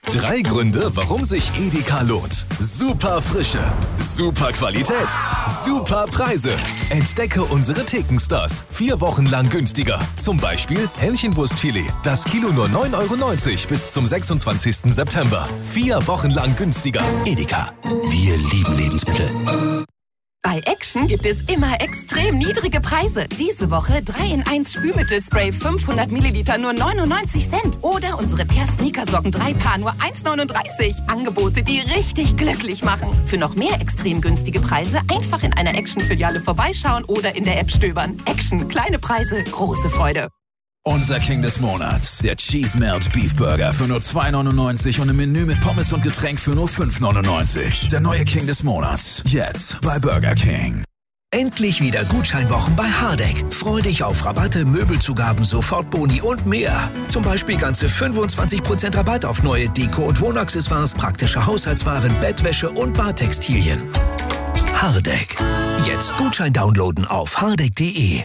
3 Gründe, warum sich Edeka lohnt. Super Frische, super Qualität, super Preise. Entdecke unsere Thekenstars. 4 Wochen lang günstiger. Zum Beispiel Hähnchenbrustfilet. Das Kilo nur 9,90 € bis zum 26. September. 4 Wochen lang günstiger. Edeka. Wir lieben Lebensmittel. Bei Action gibt es immer extrem niedrige Preise. Diese Woche 3-in-1 Spülmittelspray 500 Milliliter nur 99 Cent. Oder unsere Pair Sneakersocken 3 Paar nur 1,39. Angebote, die richtig glücklich machen. Für noch mehr extrem günstige Preise einfach in einer Action-Filiale vorbeischauen oder in der App stöbern. Action, kleine Preise, große Freude. Unser King des Monats, der Cheese Melt Beef Burger für nur 2,99 € und im Menü mit Pommes und Getränk für nur 5,99 €. Der neue King des Monats, jetzt bei Burger King. Endlich wieder Gutscheinwochen bei Hardegg. Freu dich auf Rabatte, Möbelzugaben, Sofortboni und mehr. Zum Beispiel ganze 25% Rabatt auf neue Deko- und Wohnaccessoires, praktische Haushaltswaren, Bettwäsche und Badtextilien. Hardegg. Jetzt Gutschein downloaden auf hardegg.de.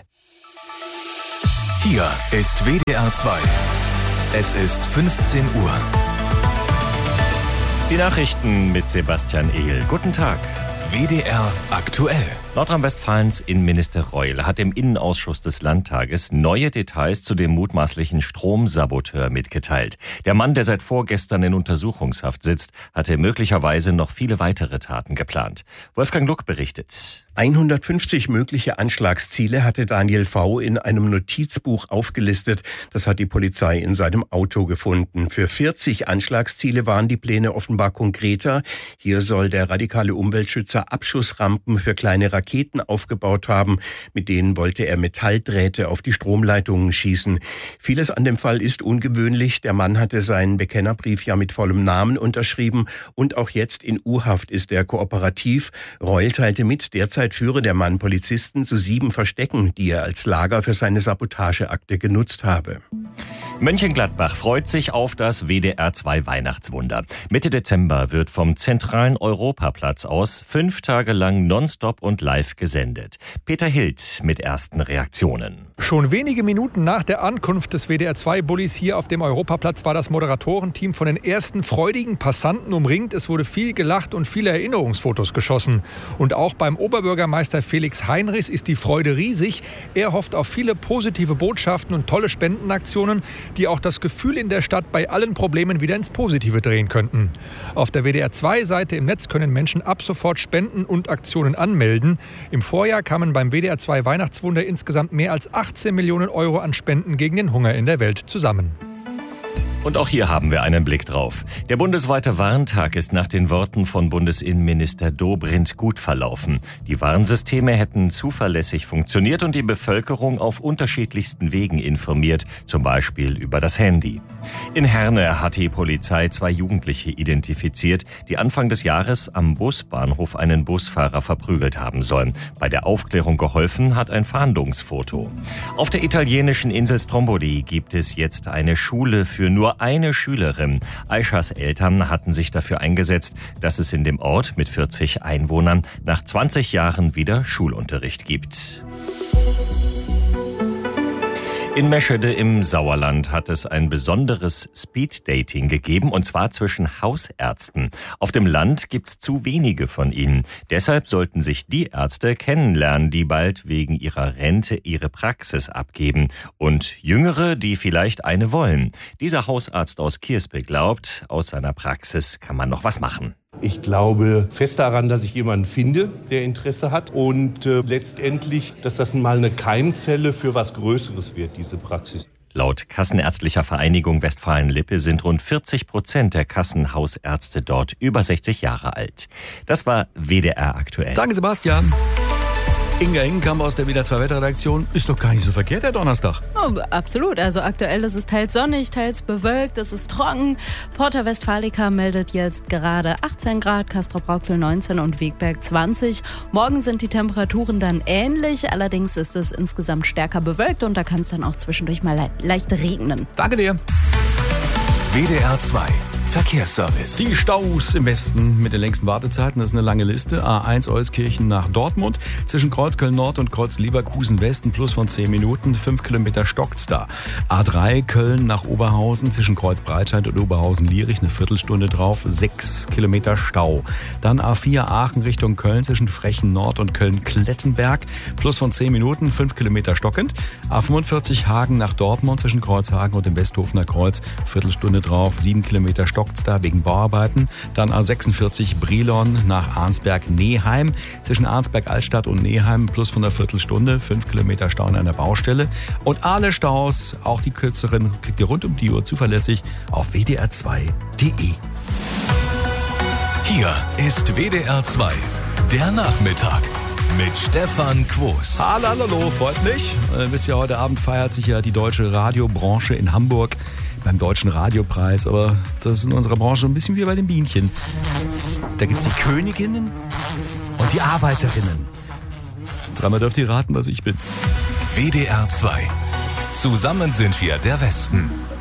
Hier ist WDR 2. Es ist 15 Uhr. Die Nachrichten mit Sebastian Ehl. Guten Tag. WDR aktuell. Nordrhein-Westfalens Innenminister Reul hat im Innenausschuss des Landtages neue Details zu dem mutmaßlichen Stromsaboteur mitgeteilt. Der Mann, der seit vorgestern in Untersuchungshaft sitzt, hatte möglicherweise noch viele weitere Taten geplant. Wolfgang Luck berichtet. 150 mögliche Anschlagsziele hatte Daniel V. in einem Notizbuch aufgelistet. Das hat die Polizei in seinem Auto gefunden. Für 40 Anschlagsziele waren die Pläne offenbar konkreter. Hier soll der radikale Umweltschützer Abschussrampen für kleine Raketen aufgebaut haben. Mit denen wollte er Metalldrähte auf die Stromleitungen schießen. Vieles an dem Fall ist ungewöhnlich. Der Mann hatte seinen Bekennerbrief ja mit vollem Namen unterschrieben. Und auch jetzt in U-Haft ist er kooperativ. Reul teilte mit, derzeit führe der Mann Polizisten zu 7 Verstecken, die er als Lager für seine Sabotageakte genutzt habe. Mönchengladbach freut sich auf das WDR 2 Weihnachtswunder. Mitte Dezember wird vom zentralen Europaplatz aus 5 Tage lang nonstop und live gesendet. Peter Hild mit ersten Reaktionen. Schon wenige Minuten nach der Ankunft des WDR 2-Bullis hier auf dem Europaplatz war das Moderatorenteam von den ersten freudigen Passanten umringt. Es wurde viel gelacht und viele Erinnerungsfotos geschossen. Und auch beim Oberbürgermeister Felix Heinrichs ist die Freude riesig. Er hofft auf viele positive Botschaften und tolle Spendenaktionen, die auch das Gefühl in der Stadt bei allen Problemen wieder ins Positive drehen könnten. Auf der WDR 2-Seite im Netz können Menschen ab sofort Spenden und Aktionen anmelden. Im Vorjahr kamen beim WDR 2 Weihnachtswunder insgesamt mehr als 18 Millionen € an Spenden gegen den Hunger in der Welt zusammen. Und auch hier haben wir einen Blick drauf. Der bundesweite Warntag ist nach den Worten von Bundesinnenminister Dobrindt gut verlaufen. Die Warnsysteme hätten zuverlässig funktioniert und die Bevölkerung auf unterschiedlichsten Wegen informiert, zum Beispiel über das Handy. In Herne hat die Polizei 2 Jugendliche identifiziert, die Anfang des Jahres am Busbahnhof einen Busfahrer verprügelt haben sollen. Bei der Aufklärung geholfen hat ein Fahndungsfoto. Auf der italienischen Insel Stromboli gibt es jetzt eine Schule für nur eine Schülerin. Aishas Eltern hatten sich dafür eingesetzt, dass es in dem Ort mit 40 Einwohnern nach 20 Jahren wieder Schulunterricht gibt. In Meschede im Sauerland hat es ein besonderes Speeddating gegeben, und zwar zwischen Hausärzten. Auf dem Land gibt's zu wenige von ihnen. Deshalb sollten sich die Ärzte kennenlernen, die bald wegen ihrer Rente ihre Praxis abgeben. Und Jüngere, die vielleicht eine wollen. Dieser Hausarzt aus Kiersbeek glaubt, aus seiner Praxis kann man noch was machen. Ich glaube fest daran, dass ich jemanden finde, der Interesse hat und letztendlich, dass das mal eine Keimzelle für was Größeres wird, diese Praxis. Laut Kassenärztlicher Vereinigung Westfalen-Lippe sind rund 40% der Kassenhausärzte dort über 60 Jahre alt. Das war WDR aktuell. Danke, Sebastian. Inga Hinkamp aus der WDR 2 Wetterredaktion. Ist doch gar nicht so verkehrt, der Donnerstag. Oh, absolut. Also aktuell ist es teils sonnig, teils bewölkt, es ist trocken. Porta Westfalica meldet jetzt gerade 18 Grad, Castrop-Rauxel 19 und Wegberg 20. Morgen sind die Temperaturen dann ähnlich, allerdings ist es insgesamt stärker bewölkt und da kann es dann auch zwischendurch mal leicht regnen. Danke dir. WDR 2 Verkehrsservice. Die Staus im Westen mit den längsten Wartezeiten, das ist eine lange Liste. A1 Euskirchen nach Dortmund, zwischen Kreuz Köln Nord und Kreuz Leverkusen Westen, plus von 10 Minuten, 5 Kilometer stockt's da. A3 Köln nach Oberhausen, zwischen Kreuz Breitscheid und Oberhausen-Lierich, eine Viertelstunde drauf, 6 Kilometer Stau. Dann A4 Aachen Richtung Köln, zwischen Frechen Nord und Köln-Klettenberg, plus von 10 Minuten, 5 Kilometer stockend. A45 Hagen nach Dortmund, zwischen Kreuzhagen und dem Westhofener Kreuz, Viertelstunde drauf, 7 Kilometer stockt's da wegen Bauarbeiten. Dann A46 Brilon nach Arnsberg-Neheim, zwischen Arnsberg-Altstadt und Neheim, plus von einer Viertelstunde, 5 Kilometer Stau an einer Baustelle. Und alle Staus, auch die kürzeren, kriegt ihr rund um die Uhr zuverlässig auf wdr2.de. Hier ist WDR 2, der Nachmittag mit Stefan Quos. Hallo, freut mich. Wisst ihr, heute Abend feiert sich ja die deutsche Radiobranche in Hamburg beim Deutschen Radiopreis. Aber das ist in unserer Branche ein bisschen wie bei den Bienchen. Da gibt's die Königinnen und die Arbeiterinnen. Dreimal dürft ihr raten, was ich bin. WDR 2. Zusammen sind wir der Westen.